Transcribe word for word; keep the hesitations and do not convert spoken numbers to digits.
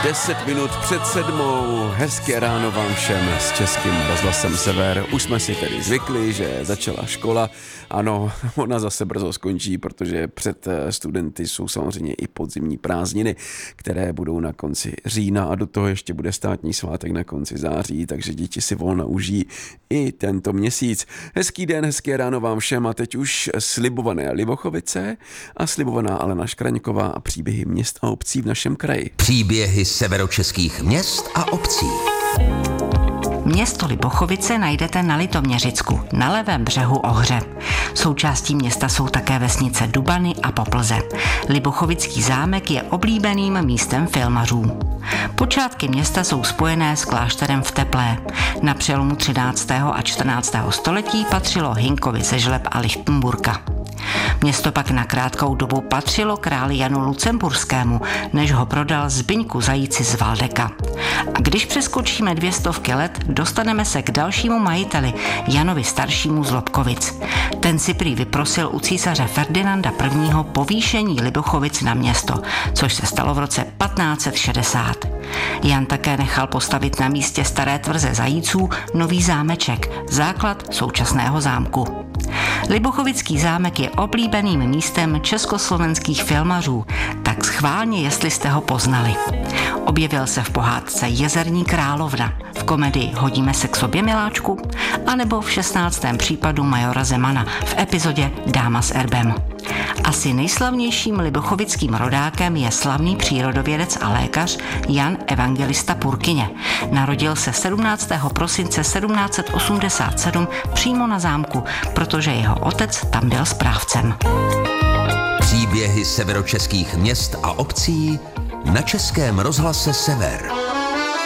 Deset minut před sedmou, hezké ráno vám všem s Českým rozhlasem Sever. Už jsme si tedy zvykli, že začala škola. Ano, ona zase brzo skončí, protože před studenty jsou samozřejmě i podzimní prázdniny, které budou na konci října a do toho ještě bude státní svátek na konci září, takže děti si volna užijí i tento měsíc. Hezký den, hezké ráno vám všem a teď už slibované Libochovice a slibovaná Alena Škraňková a příběhy měst a obcí v našem kraji. Příběhy severočeských měst a obcí. Město Libochovice najdete na Litoměřicku, na levém břehu Ohře. Součástí města jsou také vesnice Dubany a Poplze. Libochovický zámek je oblíbeným místem filmařů. Počátky města jsou spojené s klášterem v Teplé. Na přelomu třináctého a čtrnáctého století patřilo Hinkovi ze Žleb a Lichtenburka. Město pak na krátkou dobu patřilo králi Janu Lucemburskému, než ho prodal Zbyňku Zajíci z Valdeka. A když přeskočíme dvě stovky let, dostaneme se k dalšímu majiteli, Janovi staršímu z Lobkovic. Ten si prý vyprosil u císaře Ferdinanda I. povýšení Libochovic na město, což se stalo v roce patnáct set šedesát. Jan také nechal postavit na místě staré tvrze Zajíců nový zámeček, základ současného zámku. Libochovický zámek je oblíbeným místem československých filmařů, tak schválně, jestli jste ho poznali. Objevil se v pohádce Jezerní královna, v komedii Hodíme se k sobě miláčku, anebo v šestnáctém případu majora Zemana v epizodě Dáma s erbem. Asi nejslavnějším libochovickým rodákem je slavný přírodovědec a lékař Jan Evangelista Purkyně. Narodil se sedmnáctého prosince sedmnáct set osmdesát sedm přímo na zámku, protože jeho otec tam byl správcem. Příběhy severočeských měst a obcí na Českém rozhlase Sever.